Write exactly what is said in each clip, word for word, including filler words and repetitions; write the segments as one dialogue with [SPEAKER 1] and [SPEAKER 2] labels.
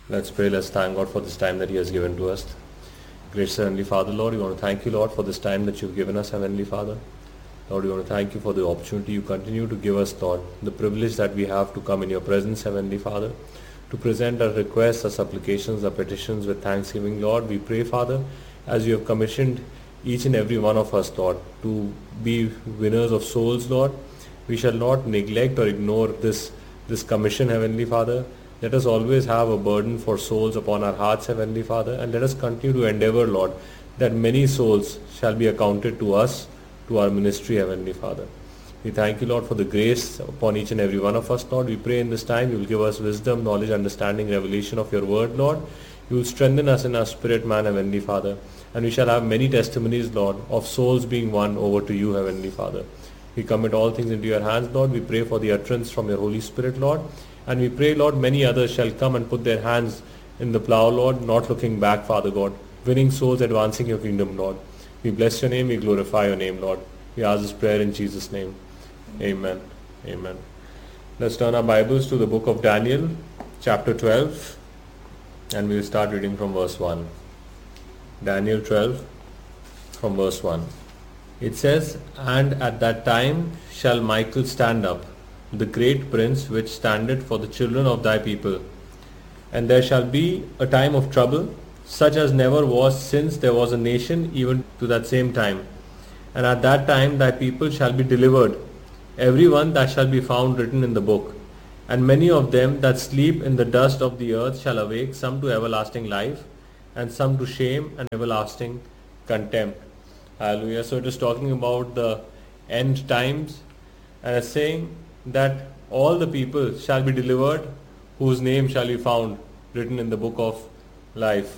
[SPEAKER 1] Let's pray, let's thank God for this time that He has given to us. Gracious Heavenly Father, Lord, we want to thank you, Lord, for this time that you've given us, Heavenly Father. Lord, we want to thank you for the opportunity you continue to give us, Lord, the privilege that we have to come in your presence, Heavenly Father, to present our requests, our supplications, our petitions with thanksgiving, Lord. We pray, Father, as you have commissioned each and every one of us, Lord, to be winners of souls, Lord, we shall not neglect or ignore this, this commission, Heavenly Father. Let us always have a burden for souls upon our hearts, Heavenly Father, and let us continue to endeavor, Lord, that many souls shall be accounted to us, to our ministry, Heavenly Father. We thank you, Lord, for the grace upon each and every one of us, Lord. We pray in this time you will give us wisdom, knowledge, understanding, revelation of your word, Lord. You will strengthen us in our spirit, man, Heavenly Father. And we shall have many testimonies, Lord, of souls being won over to you, Heavenly Father. We commit all things into your hands, Lord. We pray for the utterance from your Holy Spirit, Lord. And we pray, Lord, many others shall come and put their hands in the plow, Lord, not looking back, Father God, winning souls, advancing your kingdom, Lord. We bless your name, we glorify your name, Lord. We ask this prayer in Jesus' name. Amen. Amen. Let's turn our Bibles to the book of Daniel, chapter twelve, and we'll start reading from verse one. Daniel twelve, from verse one. It says, "And at that time shall Michael stand up, the great prince which standeth for the children of thy people. And there shall be a time of trouble, such as never was since there was a nation even to that same time. And at that time thy people shall be delivered, every one that shall be found written in the book. And many of them that sleep in the dust of the earth shall awake, some to everlasting life, and some to shame and everlasting contempt." Hallelujah. So it is talking about the end times, and it's saying that all the people shall be delivered whose name shall be found written in the book of life.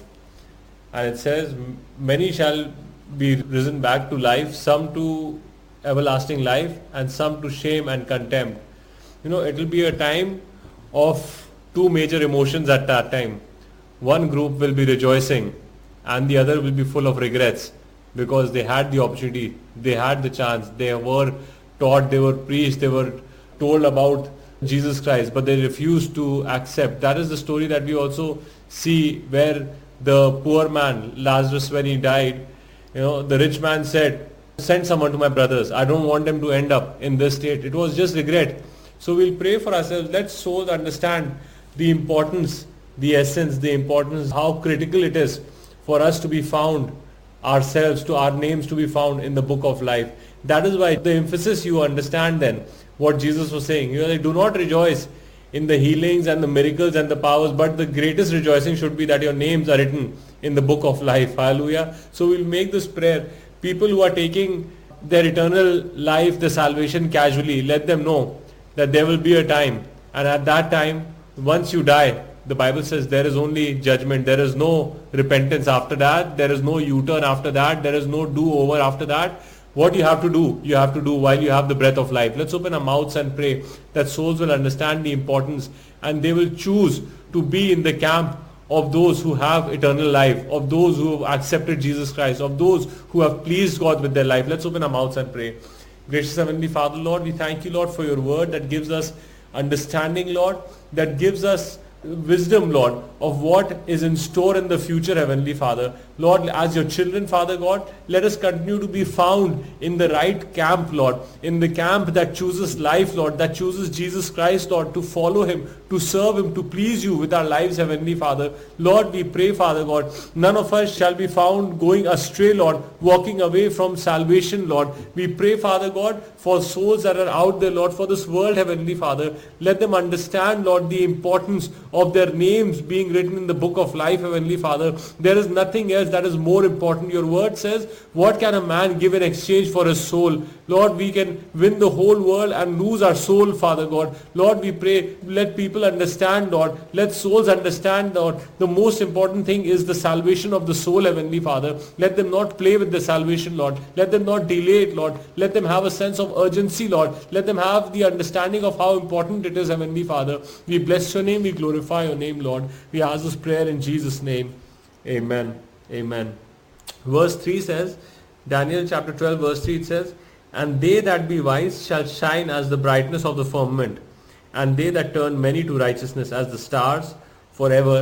[SPEAKER 1] And it says, many shall be risen back to life, some to everlasting life, and some to shame and contempt. You know, it will be a time of two major emotions at that time. One group will be rejoicing, and the other will be full of regrets, because they had the opportunity, they had the chance, they were taught, they were preached, they were told about Jesus Christ, but they refused to accept. That is the story that we also see where the poor man, Lazarus, when he died, you know, the rich man said, "Send someone to my brothers. I don't want them to end up in this state." It was just regret. So we'll pray for ourselves. Let souls understand the importance, the essence, the importance, how critical it is for us to be found ourselves, to our names to be found in the book of life. That is why the emphasis, you understand then what Jesus was saying. You know, like, do not rejoice in the healings and the miracles and the powers, but the greatest rejoicing should be that your names are written in the book of life. Hallelujah. So we'll make this prayer. People who are taking their eternal life, the salvation casually, let them know that there will be a time, and at that time, once you die, the Bible says there is only judgment. There is no repentance after that. There is no U-turn after that. There is no do-over after that. What you have to do, you have to do while you have the breath of life. Let's open our mouths and pray that souls will understand the importance, and they will choose to be in the camp of those who have eternal life, of those who have accepted Jesus Christ, of those who have pleased God with their life. Let's open our mouths and pray. Gracious Heavenly Father, Lord, we thank you, Lord, for your word that gives us understanding, Lord, that gives us wisdom, Lord, of what is in store in the future, Heavenly Father. Lord, as your children, Father God, let us continue to be found in the right camp, Lord, in the camp that chooses life, Lord, that chooses Jesus Christ, Lord, to follow him, to serve him, to please you with our lives, Heavenly Father. Lord, we pray, Father God, none of us shall be found going astray, Lord, walking away from salvation, Lord. We pray, Father God, for souls that are out there, Lord, for this world, Heavenly Father. Let them understand, Lord, the importance of their names being written in the book of life, Heavenly Father. There is nothing else that is more important. Your word says, what can a man give in exchange for his soul? Lord, we can win the whole world and lose our soul, Father God. Lord, we pray, let people understand, Lord. Let souls understand, Lord. The most important thing is the salvation of the soul, Heavenly Father. Let them not play with the salvation, Lord. Let them not delay it, Lord. Let them have a sense of urgency, Lord. Let them have the understanding of how important it is, Heavenly Father. We bless your name. We glorify your name, Lord. We ask this prayer in Jesus' name. Amen. Amen. Verse three says, Daniel chapter twelve, verse three, it says, "And they that be wise shall shine as the brightness of the firmament, and they that turn many to righteousness as the stars forever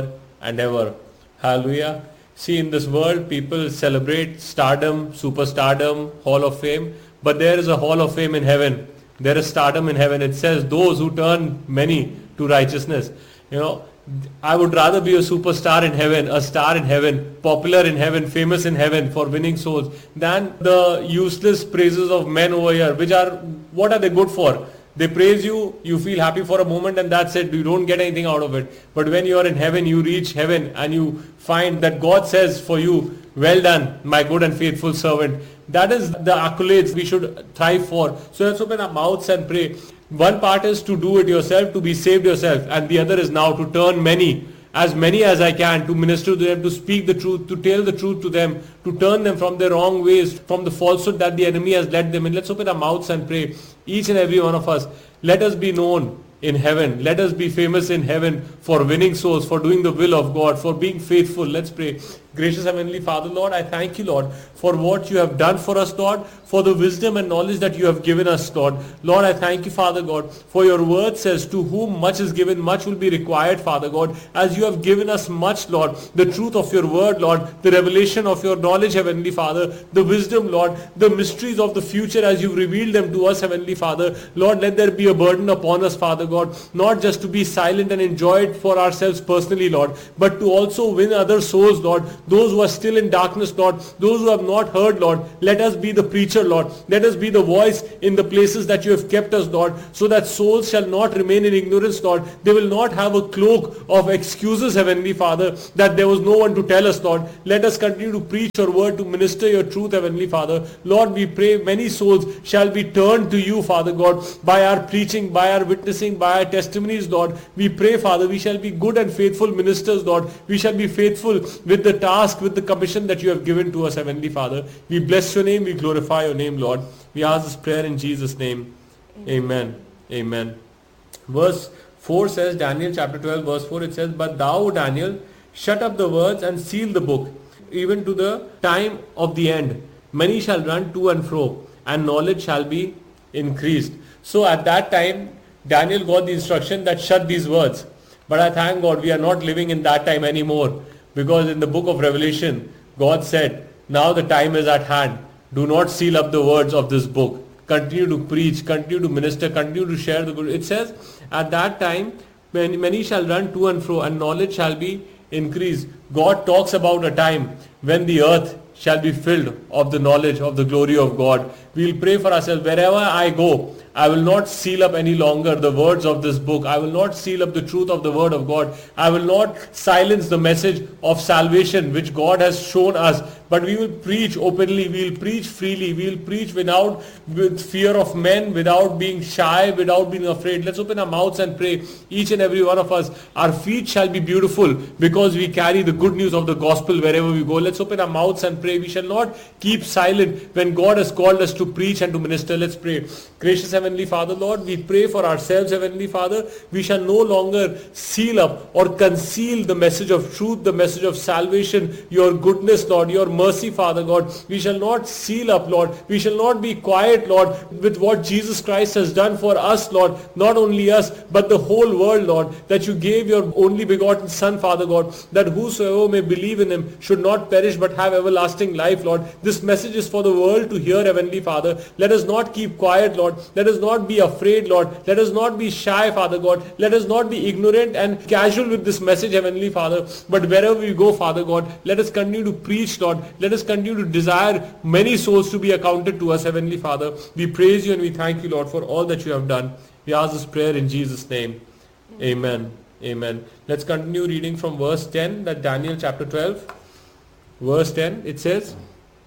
[SPEAKER 1] and ever. Hallelujah. See, in this world, people celebrate stardom, superstardom, Hall of Fame, but there is a Hall of Fame in heaven. There is stardom in heaven. It says those who turn many to righteousness. You know, I would rather be a superstar in heaven, a star in heaven, popular in heaven, famous in heaven for winning souls, than the useless praises of men over here, which are, what are they good for? They praise you, you feel happy for a moment, and that's it. You don't get anything out of it. But when you are in heaven, you reach heaven and you find that God says for you, well done, my good and faithful servant. That is the accolades we should thrive for. So let's open our mouths and pray. One part is to do it yourself, to be saved yourself, and the other is now to turn many, as many as I can, to minister to them, to speak the truth, to tell the truth to them, to turn them from their wrong ways, from the falsehood that the enemy has led them in. Let's open our mouths and pray. Each and every one of us, let us be known in heaven. Let us be famous in heaven for winning souls, for doing the will of God, for being faithful. Let's pray. Gracious Heavenly Father, Lord, I thank you, Lord, for what you have done for us, Lord, for the wisdom and knowledge that you have given us, Lord. Lord, I thank you, Father God, for your word says, to whom much is given, much will be required, Father God. As you have given us much, Lord, the truth of your word, Lord, the revelation of your knowledge, Heavenly Father, the wisdom, Lord, the mysteries of the future as you've revealed them to us, Heavenly Father. Lord, let there be a burden upon us, Father God, not just to be silent and enjoy it for ourselves personally, Lord, but to also win other souls, Lord, those who are still in darkness, Lord, those who have not heard, Lord. Let us be the preacher, Lord. Let us be the voice in the places that you have kept us, Lord, so that souls shall not remain in ignorance, Lord. They will not have a cloak of excuses, Heavenly Father, that there was no one to tell us, Lord. Let us continue to preach your word, to minister your truth, Heavenly Father. Lord, we pray many souls shall be turned to you, Father God, by our preaching, by our witnessing, by our testimonies, Lord. We pray, Father, we shall be good and faithful ministers, Lord. We shall be faithful with the task, with the commission that you have given to us, Heavenly Father. We bless your name, we glorify your name, Lord. We ask this prayer in Jesus' name. Amen. Amen. Verse four says, Daniel chapter twelve, verse four, it says, but thou, Daniel, shut up the words and seal the book, even to the time of the end. Many shall run to and fro, and knowledge shall be increased. So at that time, Daniel got the instruction that shut these words. But I thank God we are not living in that time anymore. Because in the book of Revelation, God said, now the time is at hand. Do not seal up the words of this book. Continue to preach, continue to minister, continue to share the good. It says, at that time, many, many shall run to and fro, and knowledge shall be increased. God talks about a time when the earth shall be filled of the knowledge of the glory of God. We will pray for ourselves. Wherever I go, I will not seal up any longer the words of this book. I will not seal up the truth of the word of God. I will not silence the message of salvation which God has shown us. But we will preach openly. We will preach freely. We will preach without with fear of men, without being shy, without being afraid. Let's open our mouths and pray. Each and every one of us, our feet shall be beautiful because we carry the good news of the gospel wherever we go. Let's open our mouths and pray. We shall not keep silent when God has called us to preach and to minister. Let's pray. Gracious Heavenly Father, Lord, we pray for ourselves, Heavenly Father. We shall no longer seal up or conceal the message of truth, the message of salvation, your goodness, Lord, your mercy, Father God. We shall not seal up, Lord. We shall not be quiet, Lord, with what Jesus Christ has done for us, Lord. Not only us, but the whole world, Lord, that you gave your only begotten Son, Father God, that whosoever may believe in him should not perish but have everlasting life, Lord. This message is for the world to hear, Heavenly Father. Let us not keep quiet, Lord. Let us not be afraid, Lord. Let us not be shy, Father God. Let us not be ignorant and casual with this message, Heavenly Father. But wherever we go, Father God, let us continue to preach, Lord. Let us continue to desire many souls to be accounted to us, Heavenly Father. We praise you and we thank you, Lord, for all that you have done. We ask this prayer in Jesus' name. Amen. Amen. Let's continue reading from verse ten, that Daniel chapter twelve. Verse ten, it says,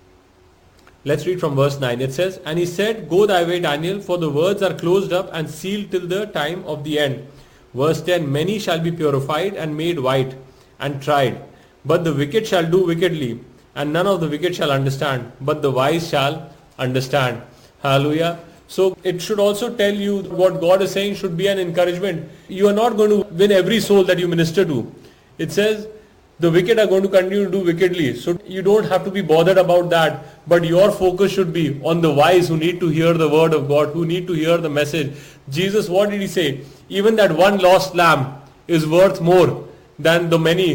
[SPEAKER 1] let's read from verse nine. It says, and he said, go thy way, Daniel, for the words are closed up and sealed till the time of the end. Verse ten, many shall be purified and made white and tried. But the wicked shall do wickedly, and none of the wicked shall understand, but the wise shall understand. Hallelujah. So it should also tell you what God is saying should be an encouragement. You are not going to win every soul that you minister to. It says, the wicked are going to continue to do wickedly. So you don't have to be bothered about that. But your focus should be on the wise who need to hear the word of God, who need to hear the message. Jesus, what did he say? Even that one lost lamb is worth more than the many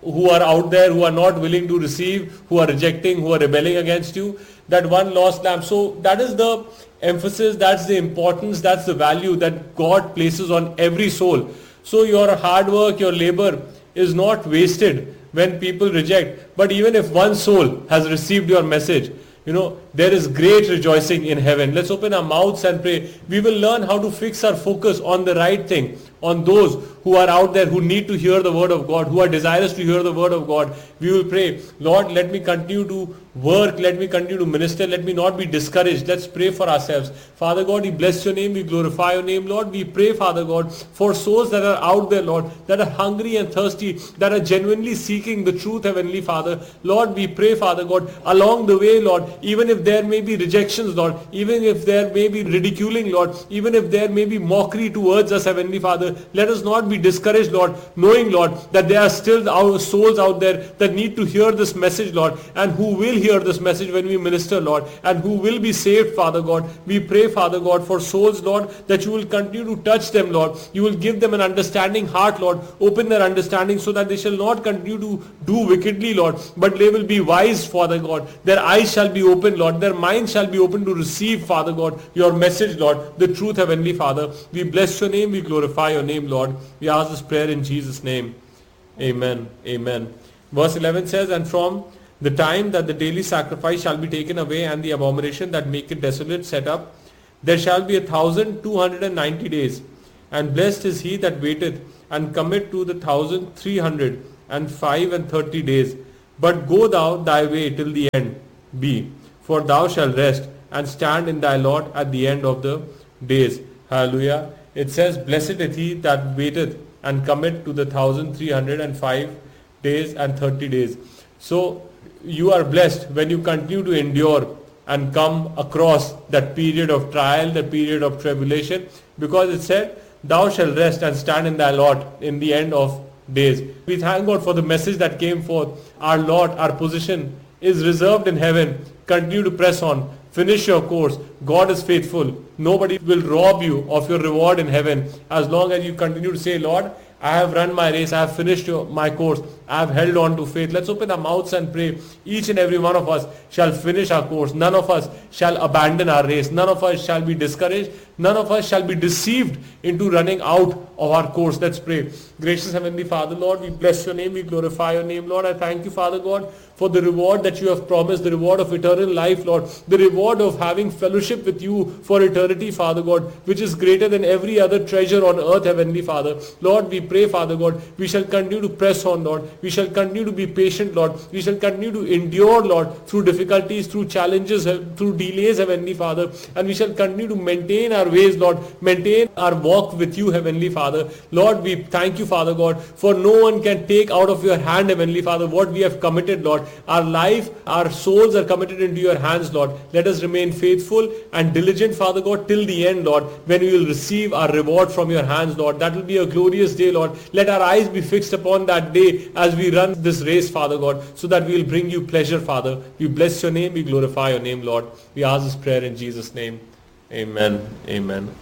[SPEAKER 1] who are out there, who are not willing to receive, who are rejecting, who are rebelling against you. That one lost lamb. So that is the emphasis, that's the importance, that's the value that God places on every soul. So your hard work, your labor is not wasted when people reject. But even if one soul has received your message, you know, there is great rejoicing in heaven. Let's open our mouths and pray. We will learn how to fix our focus on the right thing, on those who are out there who need to hear the word of God, who are desirous to hear the word of God. We will pray, Lord, let me continue to work, let me continue to minister, let me not be discouraged. Let's pray for ourselves. Father God, we bless your name, we glorify your name, Lord. We pray, Father God, for souls that are out there, Lord, that are hungry and thirsty, that are genuinely seeking the truth, Heavenly Father. Lord, we pray, Father God, along the way, Lord, even if there may be rejections, Lord, even if there may be ridiculing, Lord, even if there may be mockery towards us, Heavenly Father, let us not be discouraged, Lord, knowing, Lord, that there are still our souls out there that need to hear this message, Lord, and who will hear this message when we minister, Lord, and who will be saved, Father God. We pray, Father God, for souls, Lord, that you will continue to touch them, Lord. You will give them an understanding heart, Lord. Open their understanding so that they shall not continue to do wickedly, Lord, but they will be wise, Father God. Their eyes shall be open, Lord. Their minds shall be open to receive, Father God, your message, Lord, the truth, Heavenly Father. We bless your name. We glorify your name, Lord. We ask this prayer in Jesus' name. Amen. Amen. Verse eleven says, and from the time that the daily sacrifice shall be taken away and the abomination that maketh desolate set up, there shall be a thousand two hundred and ninety days. And blessed is he that waiteth and cometh to the thousand three hundred and five and thirty days. But go thou thy way till the end be, for thou shalt rest and stand in thy lot at the end of the days. Hallelujah. It says, blessed is he that waiteth and cometh to the thousand three hundred and five days and thirty days. So you are blessed when you continue to endure and come across that period of trial, the period of tribulation, because it said, thou shalt rest and stand in thy lot in the end of days. We thank God for the message that came forth. Our lot, our position is reserved in heaven. Continue to press on. Finish your course. God is faithful. Nobody will rob you of your reward in heaven as long as you continue to say, Lord, I have run my race. I have finished your, my course. I have held on to faith. Let's open our mouths and pray. Each and every one of us shall finish our course. None of us shall abandon our race. None of us shall be discouraged. None of us shall be deceived into running out of our course. Let's pray. Gracious Heavenly Father, Lord, we bless your name. We glorify your name, Lord. I thank you, Father God, for the reward that you have promised, the reward of eternal life, Lord, the reward of having fellowship with you for eternity, Father God, which is greater than every other treasure on earth, Heavenly Father. Lord, we pray, Father God, we shall continue to press on, Lord. We shall continue to be patient, Lord. We shall continue to endure, Lord, through difficulties, through challenges, through delays, Heavenly Father. And we shall continue to maintain our ways, Lord, maintain our walk with you, Heavenly Father. Lord, we thank you, Father God, for no one can take out of your hand, Heavenly Father, what we have committed, Lord. Our life, our souls are committed into your hands, Lord. Let us remain faithful and diligent, Father God, till the end, Lord, when we will receive our reward from your hands, Lord. That will be a glorious day, Lord. Let our eyes be fixed upon that day as we run this race, Father God, so that we will bring you pleasure, Father. We bless your name. We glorify your name, Lord. We ask this prayer in Jesus' name. Amen. Amen.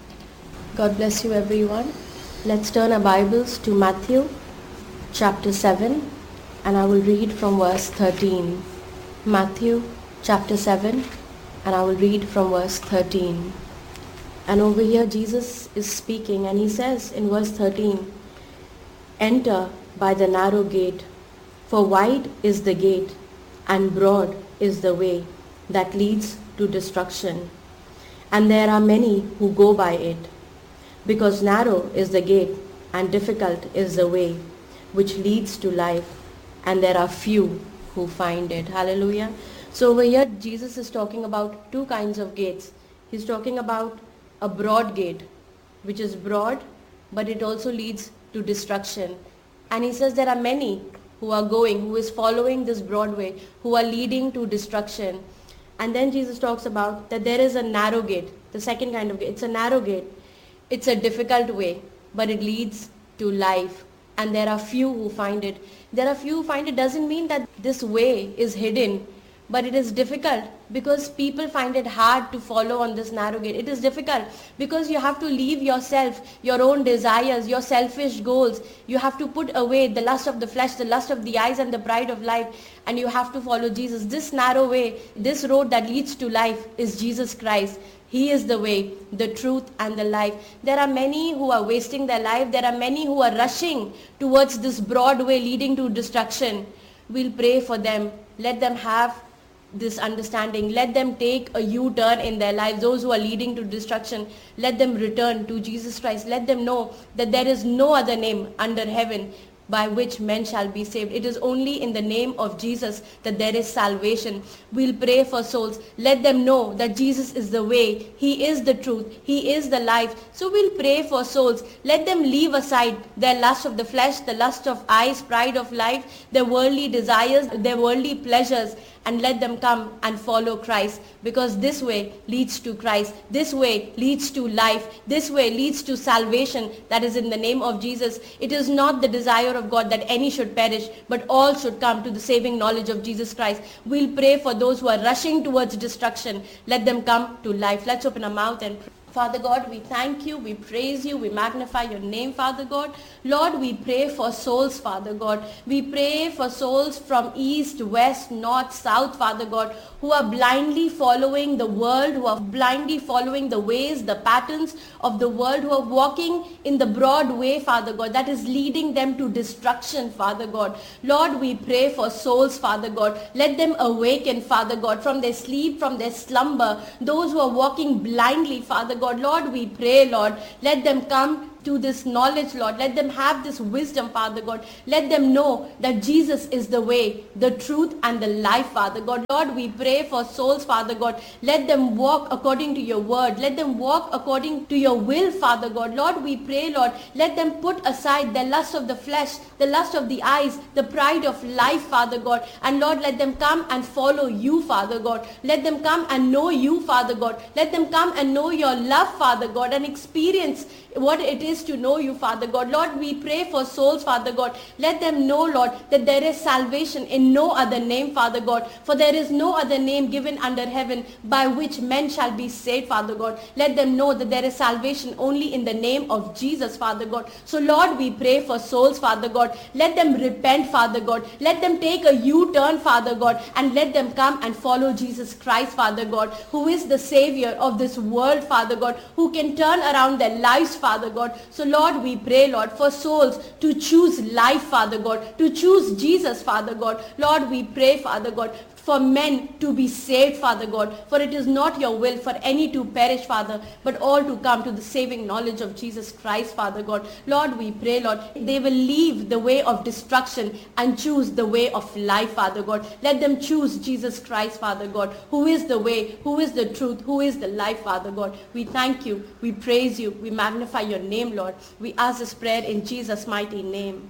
[SPEAKER 2] God bless you, everyone. Let's turn our Bibles to Matthew chapter seven, and I will read from verse thirteen. Matthew chapter seven, and I will read from verse thirteen. And over here Jesus is speaking, and he says in verse thirteen, enter by the narrow gate, for wide is the gate, and broad is the way that leads to destruction, and there are many who go by it. Because narrow is the gate, and difficult is the way which leads to life, and there are few who find it. Hallelujah. So over here Jesus is talking about two kinds of gates. He's talking about a broad gate, which is broad, but it also leads to destruction. And he says there are many who are going, who is following this broad way, who are leading to destruction. And then Jesus talks about that there is a narrow gate, the second kind of gate. It's a narrow gate. It's a difficult way, but it leads to life. And there are few who find it. There are few who find it doesn't mean that this way is hidden, but it is difficult because people find it hard to follow on this narrow gate. It is difficult because you have to leave yourself, your own desires, your selfish goals. You have to put away the lust of the flesh, the lust of the eyes, and the pride of life, and you have to follow Jesus. This narrow way, this road that leads to life is Jesus Christ. He is the way, the truth, and the life. There are many who are wasting their life. There are many who are rushing towards this broad way leading to destruction. We'll pray for them. Let them have this understanding. Let them take a U-turn in their lives. Those who are leading to destruction, let them return to Jesus Christ. Let them know that there is no other name under heaven by which men shall be saved. It is only in the name of Jesus that there is salvation. We'll pray for souls. Let them know that Jesus is the way. He is the truth. He is the life. So we'll pray for souls. Let them leave aside their lust of the flesh, the lust of eyes, pride of life, their worldly desires, their worldly pleasures, and let them come and follow Christ, because this way leads to Christ. This way leads to life. This way leads to salvation that is in the name of Jesus. It is not the desire of God that any should perish, but all should come to the saving knowledge of Jesus Christ. We'll pray for those who are rushing towards destruction. Let them come to life. Let's open our mouth and pray. Father God, we thank you, we praise you, we magnify your name, Father God. Lord, we pray for souls, Father God. We pray for souls from east, west, north, south, Father God, who are blindly following the world, who are blindly following the ways, the patterns of the world, who are walking in the broad way, Father God, that is leading them to destruction, Father God. Lord, we pray for souls, Father God. Let them awaken, Father God, from their sleep, from their slumber. Those who are walking blindly, Father God. Lord, we pray, Lord, let them come to this knowledge, Lord. Let them have this wisdom, Father God. Let them know that Jesus is the way, the truth, and the life, Father God. Lord, we pray for souls, Father God. Let them walk according to your word. Let them walk according to your will, Father God. Lord, we pray, Lord, let them put aside the lust of the flesh, the lust of the eyes, the pride of life, Father God. And Lord, let them come and follow you, Father God. Let them come and know you, Father God. Let them come and know your love, Father God, and experience what it is to know you, Father God. Lord, we pray for souls, Father God. Let them know, Lord, that there is salvation in no other name, Father God. For there is no other name given under heaven by which men shall be saved, Father God. Let them know that there is salvation only in the name of Jesus, Father God. So Lord, we pray for souls, Father God. Let them repent, Father God. Let them take a U-turn, Father God, and let them come and follow Jesus Christ, Father God, who is the Savior of this world, Father God, who can turn around their lives, Father God. So Lord, we pray, Lord, for souls to choose life, Father God, to choose Jesus, Father God. Lord, we pray, Father God, for men to be saved, Father God. For it is not your will for any to perish, Father, but all to come to the saving knowledge of Jesus Christ, Father God. Lord, we pray, Lord, they will leave the way of destruction and choose the way of life, Father God. Let them choose Jesus Christ, Father God, who is the way, who is the truth, who is the life, Father God. We thank you, we praise you, we magnify your name, Lord. We ask this prayer in Jesus' mighty name.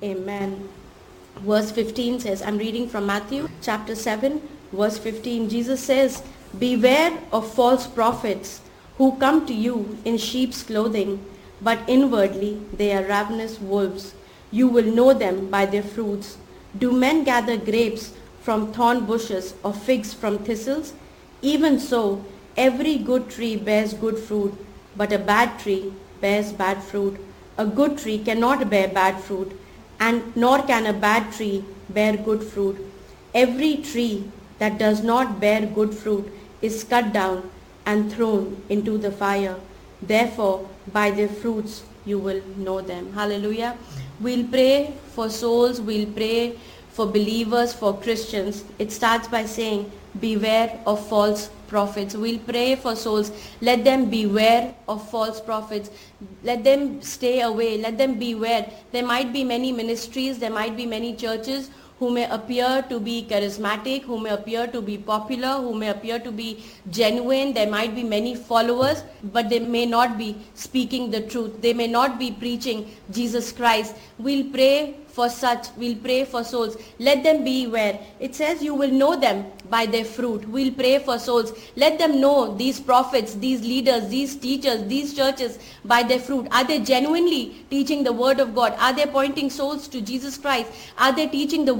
[SPEAKER 2] Amen. Verse fifteen says, I'm reading from Matthew chapter seven, verse fifteen. Jesus says, beware of false prophets who come to you in sheep's clothing, but inwardly they are ravenous wolves. You will know them by their fruits. Do men gather grapes from thorn bushes or figs from thistles? Even so, every good tree bears good fruit, but a bad tree bears bad fruit. A good tree cannot bear bad fruit, and nor can a bad tree bear good fruit. Every tree that does not bear good fruit is cut down and thrown into the fire. Therefore, by their fruits you will know them. Hallelujah. We'll pray for souls. We'll pray for believers, for Christians. It starts by saying, beware of false prophets. We'll pray for souls. Let them beware of false prophets. Let them stay away. Let them beware. There might be many ministries, there might be many churches who may appear to be charismatic, who may appear to be popular, who may appear to be genuine. There might be many followers, but they may not be speaking the truth. They may not be preaching Jesus Christ. We'll pray for such. We'll pray for souls. Let them beware. It says you will know them by their fruit. We'll pray for souls. Let them know these prophets, these leaders, these teachers, these churches by their fruit. Are they genuinely teaching the word of God? Are they pointing souls to Jesus Christ? Are they teaching the word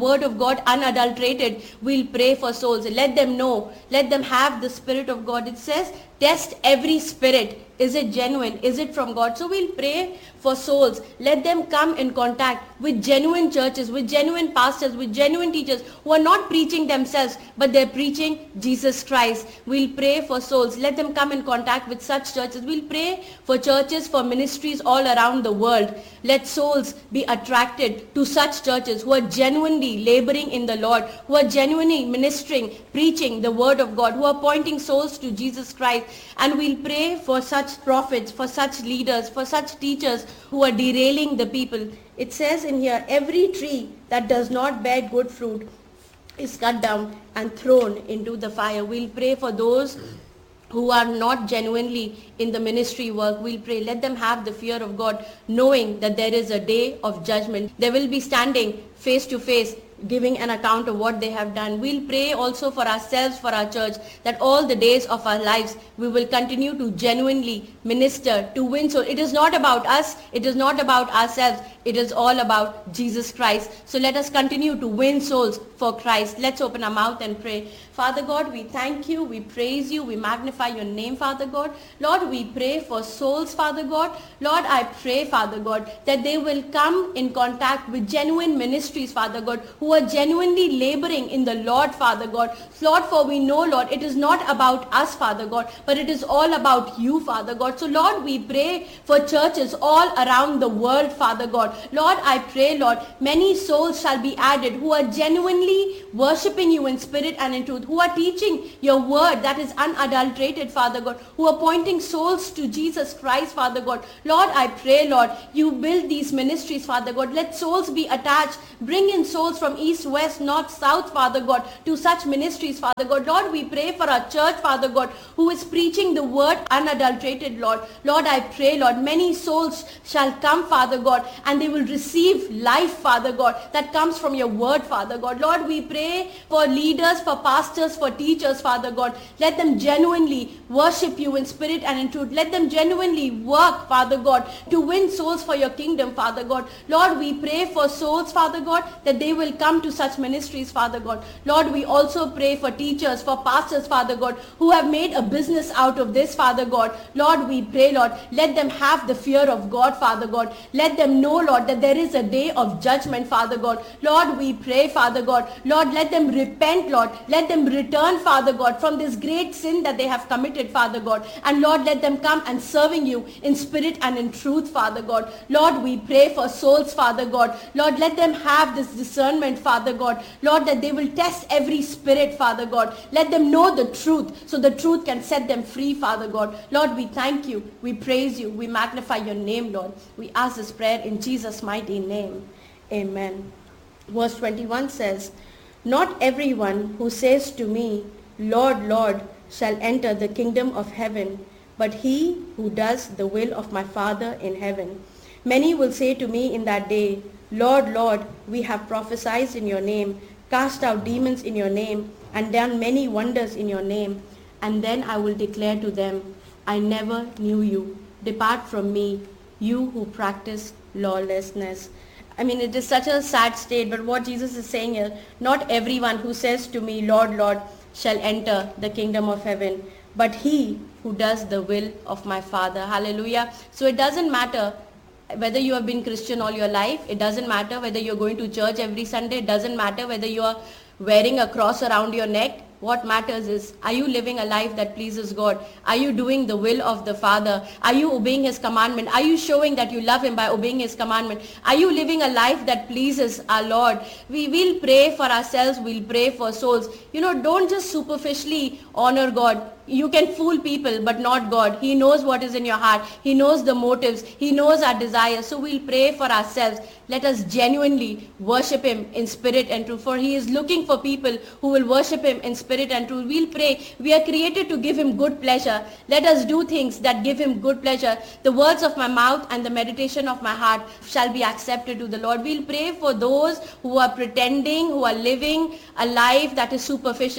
[SPEAKER 2] word of God unadulterated, we'll pray for souls. Let them know. Let them have the Spirit of God. It says, test every spirit. Is it genuine? Is it from God? So we'll pray for souls. Let them come in contact with genuine churches, with genuine pastors, with genuine teachers who are not preaching themselves, but they're preaching Jesus Christ. We'll pray for souls. Let them come in contact with such churches. We'll pray for churches, for ministries all around the world. Let souls be attracted to such churches who are genuinely laboring in the Lord, who are genuinely ministering, preaching the word of God, who are pointing souls to Jesus Christ. And we'll pray for such prophets, for such leaders, for such teachers who are derailing the people. It says in here, every tree that does not bear good fruit is cut down and thrown into the fire. We'll pray for those who are not genuinely in the ministry work. We'll pray, let them have the fear of God, knowing that there is a day of judgment. They will be standing face to face, giving an account of what they have done. We'll pray also for ourselves, for our church, that all the days of our lives we will continue to genuinely minister, to win souls. It is not about us, it is not about ourselves, it is all about Jesus Christ. So let us continue to win souls for Christ. Let's open our mouth and pray. Father God, we thank you, we praise you, we magnify your name, Father God. Lord, we pray for souls, Father God. Lord, I pray, Father God, that they will come in contact with genuine ministries, Father God, who are genuinely laboring in the Lord, Father God. Lord, for we know, Lord, it is not about us, Father God, but it is all about you, Father God. So, Lord, we pray for churches all around the world, Father God. Lord, I pray, Lord, many souls shall be added who are genuinely worshipping you in spirit and in truth, who are teaching your word that is unadulterated, Father God, who are pointing souls to Jesus Christ, Father God. Lord, I pray, Lord, you build these ministries, Father God. Let souls be attached. Bring in souls from east, west, north, south, Father God, to such ministries, Father God. Lord, we pray for our church, Father God, who is preaching the word unadulterated, Lord. Lord, I pray, Lord, many souls shall come, Father God, and they will receive life, Father God, that comes from your word, Father God. Lord, we pray for leaders, for pastors, for teachers, Father God. Let them genuinely worship you in spirit and in truth. Let them genuinely work, Father God, to win souls for your kingdom, Father God. Lord, we pray for souls, Father God, that they will come to such ministries, Father God. Lord, we also pray for teachers, for pastors, Father God, who have made a business out of this, Father God. Lord, we pray, Lord, let them have the fear of God, Father God. Let them know, Lord, that there is a day of judgment, Father God. Lord, we pray, Father God. Lord, let them repent, Lord. Let them return, Father God, from this great sin that they have committed, Father God. And Lord, let them come and serving you in spirit and in truth, Father God. Lord, we pray for souls, Father God. Lord, let them have this discernment, Father God. Lord, that they will test every spirit, Father God. Let them know the truth, so the truth can set them free, Father God. Lord, we thank you. We praise you. We magnify your name, Lord. We ask this prayer in Jesus' mighty name. Amen. Verse twenty-one says, not everyone who says to me, Lord, Lord, shall enter the kingdom of heaven, but he who does the will of my Father in heaven. Many will say to me in that day, Lord, Lord, we have prophesied in your name, cast out demons in your name, and done many wonders in your name. And then I will declare to them, I never knew you. Depart from me, you who practice lawlessness. I mean, it is such a sad state, but what Jesus is saying is, not everyone who says to me, Lord, Lord, shall enter the kingdom of heaven, but he who does the will of my Father. Hallelujah. So it doesn't matter whether you have been Christian all your life. It doesn't matter whether you're going to church every Sunday. It doesn't matter whether you are wearing a cross around your neck. What matters is, are you living a life that pleases God? Are you doing the will of the Father? Are you obeying his commandment? Are you showing that you love him by obeying his commandment? Are you living a life that pleases our Lord? We will pray for ourselves. We'll pray for souls. You know, don't just superficially honor God. You can fool people, but not God. He knows what is in your heart. He knows the motives. He knows our desires. So we'll pray for ourselves. Let us genuinely worship him in spirit and truth. For he is looking for people who will worship him in spirit and truth. We'll pray. We are created to give him good pleasure. Let us do things that give him good pleasure. The words of my mouth and the meditation of my heart shall be accepted to the Lord. We'll pray for those who are pretending, who are living a life that is superficial.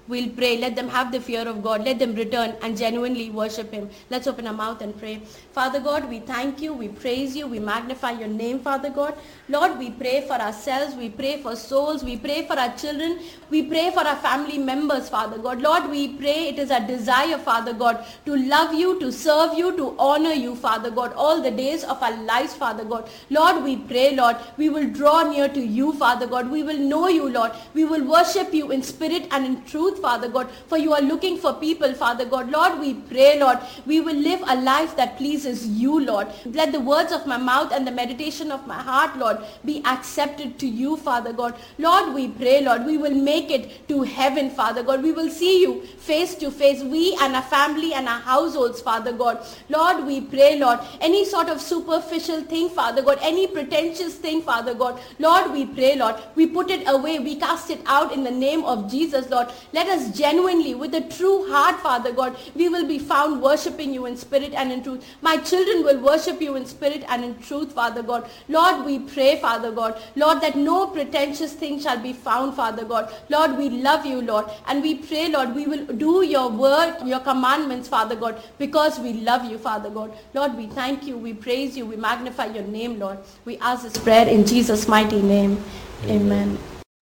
[SPEAKER 2] we'll pray. Let them have the fear of God. Let them return and genuinely worship Him. Let's open our mouth and pray. Father God, we thank you, we praise you, we magnify your name, Father God. Lord, we pray for ourselves, we pray for souls, we pray for our children, we pray for our family members, Father God. Lord, we pray it is our desire, Father God, to love you, to serve you, to honor you, Father God, all the days of our lives, Father God. Lord, we pray, Lord, we will draw near to you, Father God. We will know you, Lord. We will worship you in spirit and in truth, Father God, for you are looking for people, Father God. Lord, we pray, Lord, we will live a life that pleases you, Lord. Let the words of my mouth and the meditation of my heart, Lord, be accepted to you, Father God. Lord, we pray, Lord, we will make it to heaven, Father God. We will see you face to face, we and our family and our households, Father God. Lord, we pray, Lord, any sort of superficial thing, Father God, any pretentious thing, Father God, Lord, we pray, Lord, we put it away, we cast it out in the name of Jesus, Lord. Let us genuinely, with a true heart, Father God, we will be found worshiping you in spirit and in truth. My children will worship you in spirit and in truth, Father God. Lord, we pray, Father God, Lord, that no pretentious thing shall be found, Father God. Lord, we love you, Lord, and we pray, Lord, we will do your word, your commandments, Father God, because we love you, Father God. Lord, we thank you, we praise you, we magnify your name, Lord. We ask this prayer in Jesus' mighty name. Amen.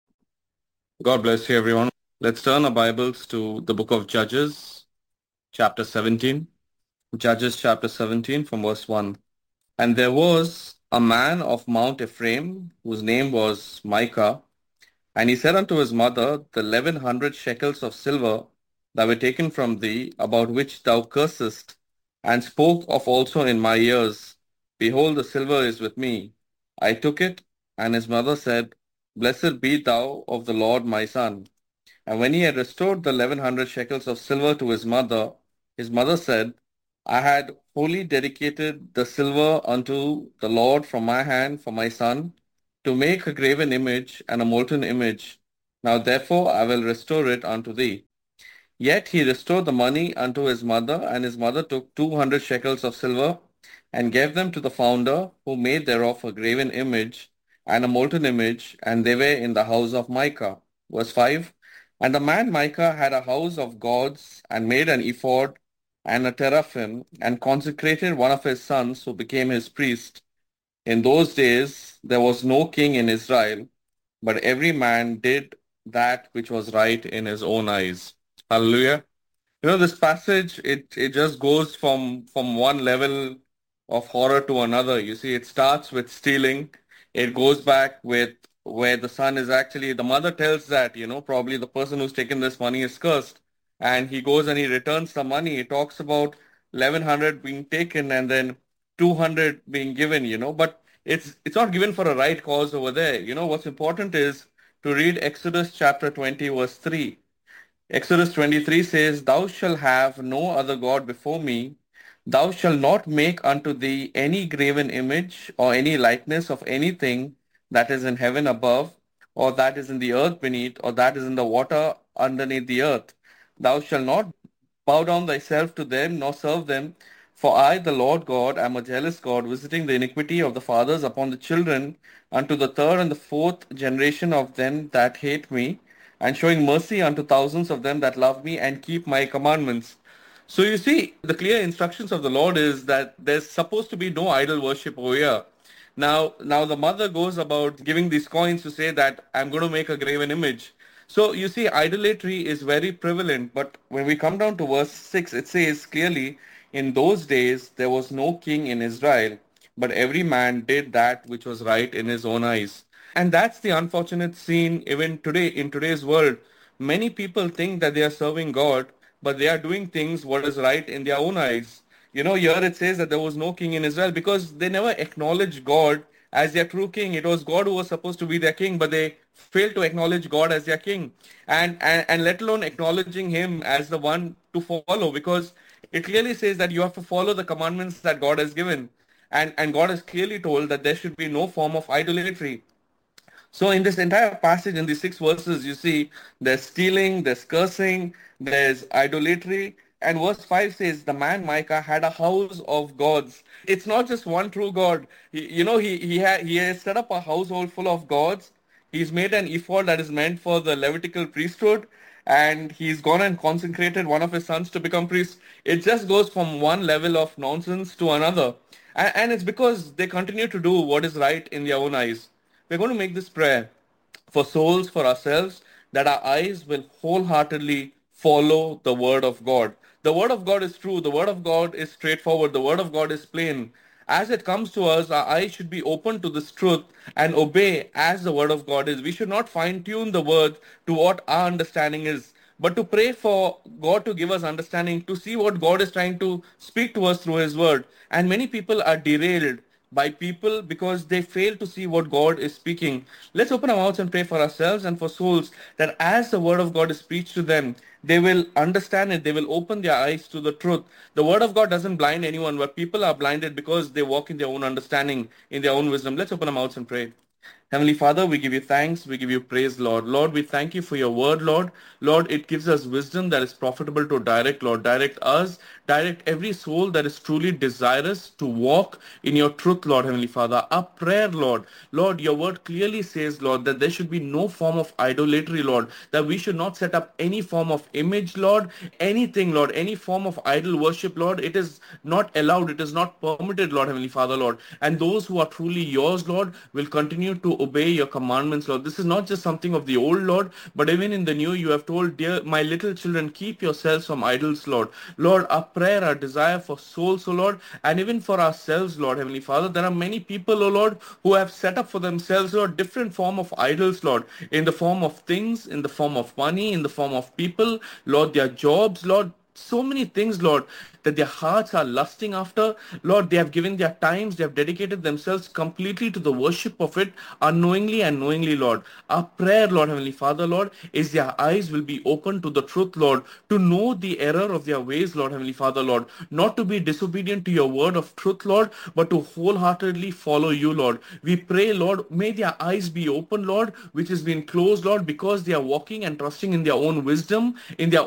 [SPEAKER 3] God bless you, everyone. Let's turn our Bibles to the book of Judges, chapter seventeen. Judges chapter seventeen from verse one. And there was a man of Mount Ephraim, whose name was Micah, and he said unto his mother, the eleven hundred shekels of silver that were taken from thee, about which thou cursest, and spoke of also in my ears, behold, the silver is with me. I took it, and his mother said, Blessed be thou of the Lord, my son. And when he had restored the eleven hundred shekels of silver to his mother, his mother said, I had wholly dedicated the silver unto the Lord from my hand for my son, to make a graven image and a molten image. Now therefore I will restore it unto thee. Yet he restored the money unto his mother, and his mother took two hundred shekels of silver, and gave them to the founder, who made thereof a graven image and a molten image, and they were in the house of Micah. Verse five. And the man Micah had a house of gods, and made an ephod and a teraphim, and consecrated one of his sons, who became his priest. In those days there was no king in Israel, but every man did that which was right in his own eyes. Hallelujah. You know, this passage, it, it just goes from, from one level of horror to another. You see, it starts with stealing. It goes back with where the son is actually, the mother tells that, you know, probably the person who's taken this money is cursed. And he goes and he returns the money. It talks about eleven hundred being taken and then two hundred being given, you know, but it's it's not given for a right cause over there. You know, what's important is to read Exodus chapter twenty, verse three. Exodus twenty-three says, Thou shalt have no other God before me. Thou shalt not make unto thee any graven image or any likeness of anything that is in heaven above, or that is in the earth beneath, or that is in the water underneath the earth. Thou shalt not bow down thyself to them, nor serve them. For I, the Lord God, am a jealous God, visiting the iniquity of the fathers upon the children, unto the third and the fourth generation of them that hate me, and showing mercy unto thousands of them that love me and keep my commandments. So you see, the clear instructions of the Lord is that there's supposed to be no idol worship over here. Now, now the mother goes about giving these coins to say that I'm going to make a graven image. So you see, idolatry is very prevalent. But when we come down to verse six, it says clearly, in those days there was no king in Israel, but every man did that which was right in his own eyes. And that's the unfortunate scene even today in today's world. Many people think that they are serving God, but they are doing things what is right in their own eyes. You know, here it says that there was no king in Israel because they never acknowledged God as their true king. It was God who was supposed to be their king, but they failed to acknowledge God as their king. And, and, and let alone acknowledging him as the one to follow, because it clearly says that you have to follow the commandments that God has given. And, and God has clearly told that there should be no form of idolatry. So in this entire passage, in these six verses, you see there's stealing, there's cursing, there's idolatry. And verse five says, the man Micah had a house of gods. It's not just one true God. He, you know, he, he, ha- he has set up a household full of gods. He's made an ephod that is meant for the Levitical priesthood. and he's gone and consecrated one of his sons to become priest. It just goes from one level of nonsense to another. And, and it's because they continue to do what is right in their own eyes. We're going to make this prayer for souls, for ourselves, that our eyes will wholeheartedly follow the word of God. The word of God is true. The word of God is straightforward. The word of God is plain. As it comes to us, our eyes should be open to this truth and obey as the word of God is. We should not fine tune the word to what our understanding is, but to pray for God to give us understanding, to see what God is trying to speak to us through his word. And many people are derailed by people because they fail to see what God is speaking. Let's open our mouths and pray for ourselves and for souls, that as the word of God is preached to them, they will understand it. They will open their eyes to the truth. The word of God doesn't blind anyone, but people are blinded because they walk in their own understanding, in their own wisdom. Let's open our mouths and pray. Heavenly Father, we give you thanks, we give you praise, Lord. Lord, we thank you for your word, Lord. Lord, it gives us wisdom that is profitable to direct, Lord. Direct us, direct every soul that is truly desirous to walk in your truth, Lord, Heavenly Father. Our prayer, Lord. Lord, your word clearly says, Lord, that there should be no form of idolatry, Lord. That we should not set up any form of image, Lord. Anything, Lord. Any form of idol worship, Lord. It is not allowed. It is not permitted, Lord, Heavenly Father, Lord. And those who are truly yours, Lord, will continue to obey your commandments, Lord. This is not just something of the old, Lord, but even in the new, you have told, dear, my little children, keep yourselves from idols, Lord. Lord, our prayer, our desire for souls, O Lord, and even for ourselves, Lord, Heavenly Father, there are many people, O Lord, who have set up for themselves, Lord, different form of idols, Lord, in the form of things, in the form of money, in the form of people, Lord, their jobs, Lord, so many things, Lord, that their hearts are lusting after. Lord, they have given their times, they have dedicated themselves completely to the worship of it, unknowingly and knowingly, Lord. Our prayer, Lord, Heavenly Father, Lord, is their eyes will be open to the truth, Lord, to know the error of their ways, Lord, Heavenly Father, Lord, not to be disobedient to your word of truth, Lord, but to wholeheartedly follow you, Lord. We pray, Lord, may their eyes be open, Lord, which has been closed, Lord, because they are walking and trusting in their own wisdom, in their